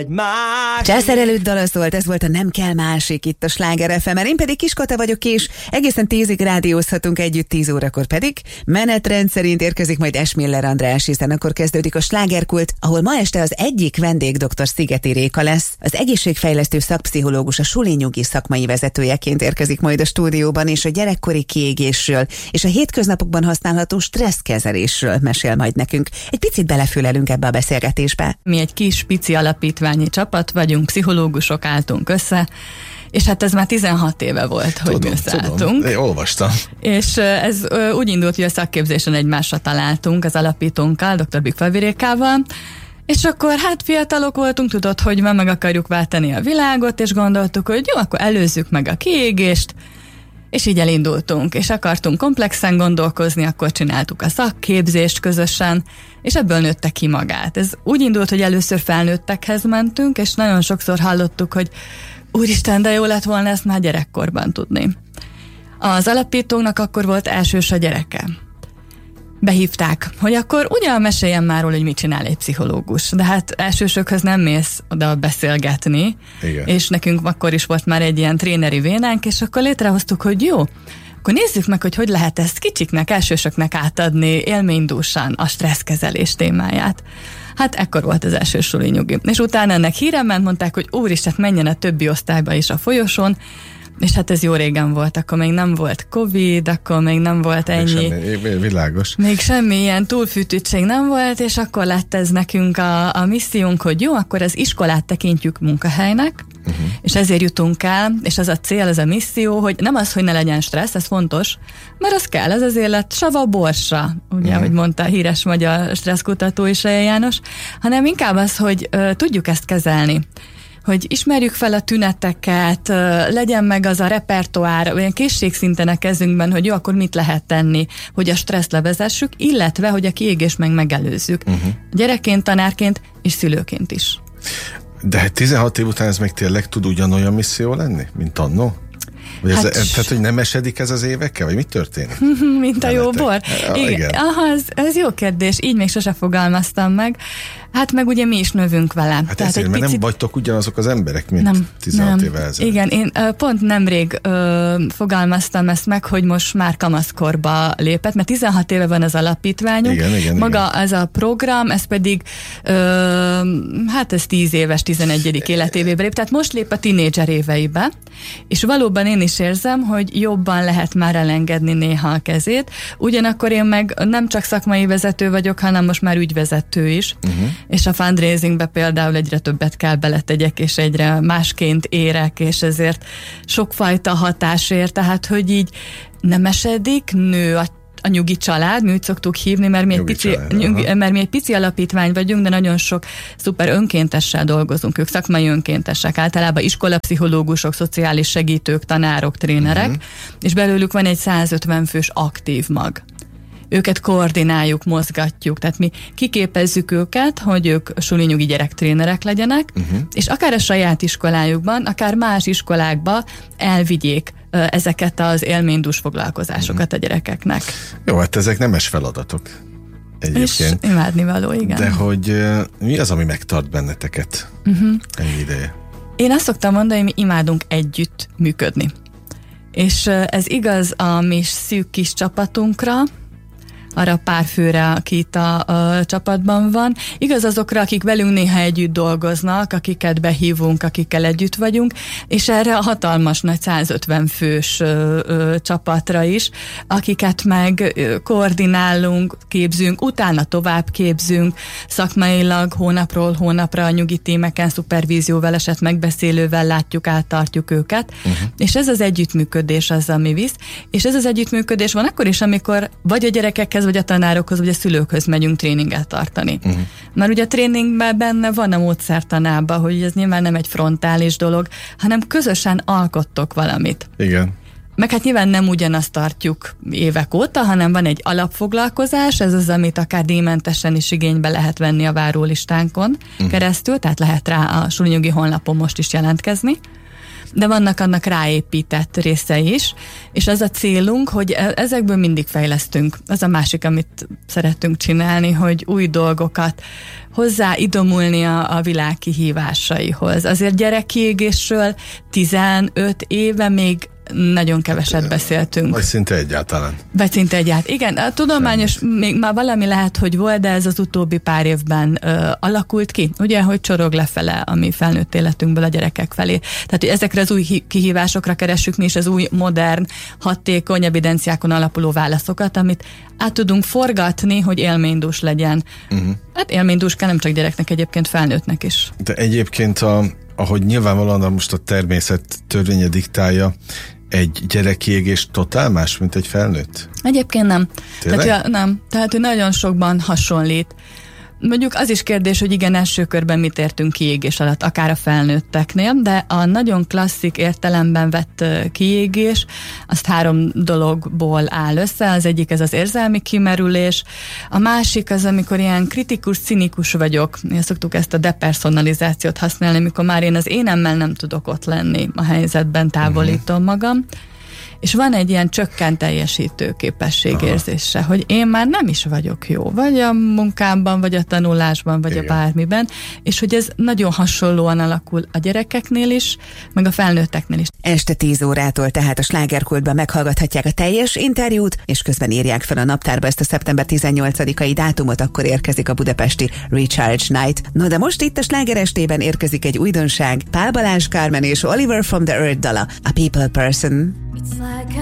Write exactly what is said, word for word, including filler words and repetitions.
Császárelőtt dala szólt, ez volt a Nem kell másik itt a Sláger ef emen. Én pedig Kiskata vagyok, és egészen tízig rádiózhatunk együtt, tíz órakor pedig menetrend szerint érkezik majd Esmiller András, hiszen akkor kezdődik a Slágerkult, ahol ma este az egyik vendég dr. Szigeti Réka lesz. Az egészségfejlesztő szakpszichológus, a Suli Nyugi szakmai vezetőjeként érkezik majd a stúdióban, és a gyerekkori kiégésről és a hétköznapokban használható stresszkezelésről mesél majd nekünk. Egy picit belefülelünk ebbe a beszélgetésbe. Mi egy kis pici alapítványi csapat vagyunk, pszichológusok álltunk össze, és hát ez már tizenhat éve volt, hogy tudom, mi összeálltunk. Tudom, én olvastam. És ez úgy indult, hogy a szakképzésen egymásra találtunk az alapítónkkal, dr. Bükfalvi Rékával, és akkor hát fiatalok voltunk, tudod, hogy ma meg akarjuk váltani a világot, és gondoltuk, hogy jó, akkor előzzük meg a kiégést, és így elindultunk, és akartunk komplexen gondolkozni, akkor csináltuk a szakképzést közösen, és ebből nőtte ki magát. Ez úgy indult, hogy először felnőttekhez mentünk, és nagyon sokszor hallottuk, hogy úristen, de jó lett volna ezt már gyerekkorban tudni. Az alapítónak akkor volt elsős a gyereke. Behívták, hogy akkor ugyan meséljen már róla, hogy mit csinál egy pszichológus. De hát elsősökhöz nem mész oda beszélgetni, igen. És nekünk akkor is volt már egy ilyen tréneri vénánk, és akkor létrehoztuk, hogy jó, akkor nézzük meg, hogy hogy lehet ezt kicsiknek, elsősöknek átadni élménydúsan a stresszkezelés témáját. Hát ekkor volt az első Suli Nyugi. És utána ennek híre ment, mondták, hogy úristen, menjen a többi osztályba is a folyosón, és hát ez jó régen volt, akkor még nem volt Covid, akkor még nem volt ennyi. Még semmi, világos. Még semmi ilyen túlfűtőtség nem volt, és akkor lett ez nekünk a, a missziónk, hogy jó, akkor az iskolát tekintjük munkahelynek, uh-huh. és ezért jutunk el, és az a cél, ez a misszió, hogy nem az, hogy ne legyen stressz, ez fontos, mert az kell, ez az élet sava borsa, ugye, uh-huh. hogy mondta a híres magyar stresszkutató is, Reje János, hanem inkább az, hogy uh, tudjuk ezt kezelni. Hogy ismerjük fel a tüneteket, legyen meg az a repertoár, olyan készségszinten a kezünkben, hogy jó, akkor mit lehet tenni, hogy a stresszt levezessük, illetve, hogy a kiégést meg megelőzzük. Uh-huh. Gyerekként, tanárként és szülőként is. De hát tizenhat év után ez meg tényleg tud ugyanolyan misszió lenni, mint annó? Vagy hát, ez, tehát, hogy nem esedik ez az évekkel? Vagy mi történik? Mint a jó bor? Ja, igen. igen. Aha, ez, ez jó kérdés. Így még sose fogalmaztam meg. Hát meg ugye mi is növünk vele. Hát tehát ezért, mert picit... nem vagytok ugyanazok az emberek, mint nem, tizenhat éve ezelőtt. Igen, én uh, pont nemrég uh, fogalmaztam ezt meg, hogy most már kamaszkorba lépett, mert tizenhat éve van az alapítványunk. Igen, igen, Maga igen. ez a program, ez pedig uh, hát ez tíz éves, tizenegyedik életévébe lép, tehát most lép a tínédzser éveibe, és valóban én is érzem, hogy jobban lehet már elengedni néha a kezét. Ugyanakkor én meg nem csak szakmai vezető vagyok, hanem most már ügyvezető is. Uh-huh. És a fundraisingbe például egyre többet kell beletegyek, és egyre másként érek, és ezért sokfajta hatás ér, tehát hogy így nem esedik, nő a a nyugi család, mi úgy szoktuk hívni, mert mi, egy pici, család, nyugi, mert mi egy pici alapítvány vagyunk, de nagyon sok szuper önkéntessel dolgozunk, ők szakmai önkéntesek, általában iskolapszichológusok, szociális segítők, tanárok, trénerek, uh-huh. és belőlük van egy százötven fős aktív mag. Őket koordináljuk, mozgatjuk, tehát mi kiképezzük őket, hogy ők Suli Nyugi gyerektrénerek legyenek, uh-huh. és akár a saját iskolájukban, akár más iskolákba elvigyék uh, ezeket az élménydús foglalkozásokat uh-huh. a gyerekeknek. Jó, hát ezek nemes feladatok egyébként. És imádnivaló, igen. De hogy uh, mi az, ami megtart benneteket uh-huh. ennyi ideje? Én azt szoktam mondani, hogy mi imádunk együtt működni. És uh, ez igaz a mi szűk kis csapatunkra, arra pár főre, aki itt a, a csapatban van. Igaz azokra, akik velünk néha együtt dolgoznak, akiket behívunk, akikkel együtt vagyunk, és erre a hatalmas nagy százötven fős ö, ö, csapatra is, akiket meg ö, koordinálunk, képzünk, utána tovább képzünk, szakmailag hónapról hónapra a nyugi tímeken, szupervízióval, eset megbeszélővel látjuk, áttartjuk őket, uh-huh. és ez az együttműködés az, ami visz, és ez az együttműködés van akkor is, amikor vagy a gyerekekhez, vagy a tanárokhoz, vagy a szülőkhöz megyünk tréninget tartani. Uh-huh. Mert ugye a tréningben benne van a módszertanában, hogy ez nyilván nem egy frontális dolog, hanem közösen alkottok valamit. Igen. Meg hát nyilván nem ugyanazt tartjuk évek óta, hanem van egy alapfoglalkozás, ez az, amit akár díjmentesen is igénybe lehet venni a várólistánkon uh-huh. keresztül, tehát lehet rá a Suli Nyugi honlapon most is jelentkezni. de vannak annak ráépített része is, és az a célunk, hogy ezekből mindig fejlesztünk. Az a másik, amit szeretünk csinálni, hogy új dolgokat hozzá idomulni a, a világ kihívásaihoz. Azért gyerekkiégésről tizenöt éve még nagyon keveset beszéltünk. Vagy szinte egyáltalán. Vagy szinte egyáltalán. Igen, a tudományos, még már valami lehet, hogy volt, de ez az utóbbi pár évben ö, alakult ki. Ugye, hogy csorog lefele a mi felnőtt életünkből a gyerekek felé. Tehát, hogy ezekre az új kihívásokra keressük mi is az új, modern, hatékony, evidenciákon alapuló válaszokat, amit át tudunk forgatni, hogy élménydús legyen. Uh-huh. Hát élménydús kell nem csak gyereknek, egyébként felnőttnek is. De egyébként, a, ahogy nyilvánvalóan most a természet törvénye diktálja, egy gyerekkiégés totál más, mint egy felnőtt? Egyébként nem. Tényleg? Tehát, ja, nem. Tehát, hogy nagyon sokban hasonlít. Mondjuk az is kérdés, hogy igen, első körben mit értünk kiégés alatt, akár a felnőtteknél, de a nagyon klasszik értelemben vett kiégés, azt három dologból áll össze. Az egyik ez az érzelmi kimerülés, a másik az, amikor ilyen kritikus, cinikus vagyok. Én szoktuk ezt a depersonalizációt használni, amikor már én az énemmel nem tudok ott lenni a helyzetben, távolítom magam. És van egy ilyen csökkent teljesítő képességérzése, Aha. hogy én már nem is vagyok jó, vagy a munkámban, vagy a tanulásban, vagy Igen. a bármiben, és hogy ez nagyon hasonlóan alakul a gyerekeknél is, meg a felnőtteknél is. Este tíz órától tehát a Slágerkultban meghallgathatják a teljes interjút, és közben írják fel a naptárba ezt a szeptember tizennyolcadikai dátumot, akkor érkezik a budapesti Recharge Night. No, de most itt a Sláger estében érkezik egy újdonság, Pál Balázs, Carmen és Oliver from the Earth dala, A People Person.